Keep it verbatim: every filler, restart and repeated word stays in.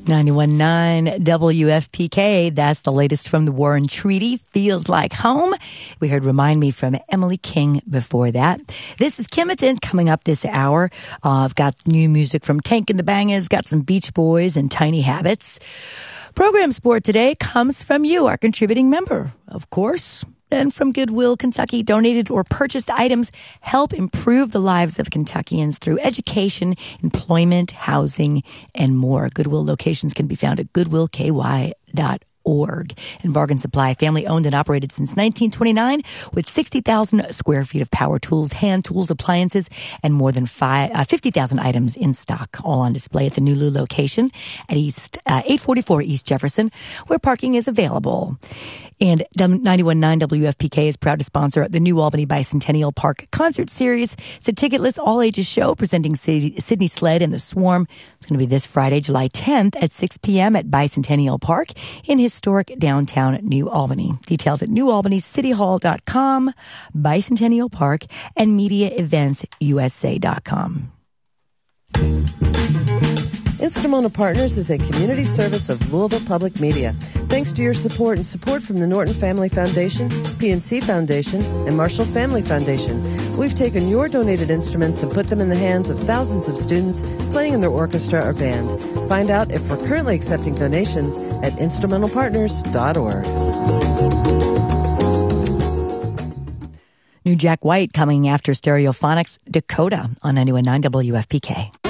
ninety-one point nine W F P K. That's the latest from the Warren Treaty. Feels like home. We heard Remind Me from Emily King before that. This is Kimmiton coming up this hour. Uh, I've got new music from Tank and the Bangers, got some Beach Boys and Tiny Habits. Program support today comes from you, our contributing member, of course. And from Goodwill Kentucky, donated or purchased items help improve the lives of Kentuckians through education, employment, housing, and more. Goodwill locations can be found at goodwill k y dot org. And Bargain Supply, family owned and operated since nineteen twenty-nine, with sixty thousand square feet of power tools, hand tools, appliances, and more than five, uh, fifty thousand items in stock, all on display at the Nulu location at East uh, eight forty-four East Jefferson, where parking is available. And ninety-one point nine W F P K is proud to sponsor the New Albany Bicentennial Park Concert Series. It's a ticketless, all-ages show presenting Sydney Sled and the Swarm. It's going to be this Friday, July tenth at six p.m. at Bicentennial Park in historic downtown New Albany. Details at new albany city hall dot com, Bicentennial Park, and media events u s a dot com. Instrumental Partners is a community service of Louisville Public Media. Thanks to your support and support from the Norton Family Foundation, P N C Foundation, and Marshall Family Foundation, we've taken your donated instruments and put them in the hands of thousands of students playing in their orchestra or band. Find out if we're currently accepting donations at instrumental partners dot org. New Jack White coming after Stereophonics Dakota on ninety-one point nine W F P K.